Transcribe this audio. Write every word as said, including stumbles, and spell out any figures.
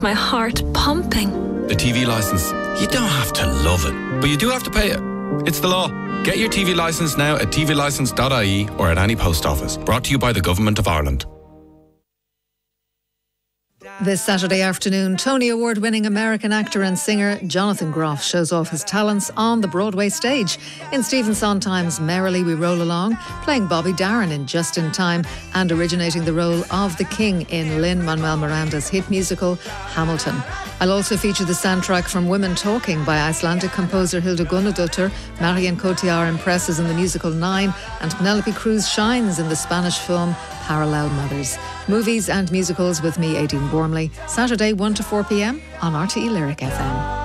My heart pumping. The T V licence. You don't have to love it, but you do have to pay it. It's the law. Get your T V licence now at t v licence dot i e or at any post office. Brought to you by the Government of Ireland. This Saturday afternoon, Tony Award-winning American actor and singer Jonathan Groff shows off his talents on the Broadway stage. In Stephen Sondheim's Merrily We Roll Along, playing Bobby Darin in Just in Time, and originating the role of the King in Lin-Manuel Miranda's hit musical Hamilton. I'll also feature the soundtrack from Women Talking by Icelandic composer Hilda Gunnadóttir. Marion Cotillard impresses in the musical Nine, and Penelope Cruz shines in the Spanish film Parallel Mothers. Movies and musicals with me, Aideen Gormley, Saturday one to four p m on R T E Lyric F M.